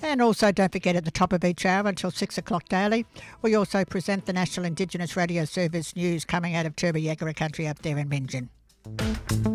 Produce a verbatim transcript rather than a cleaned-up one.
And also don't forget at the top of each hour until six o'clock daily, we also present the National Indigenous Radio Service news coming out of Turbo Yagara country up there in Bingen.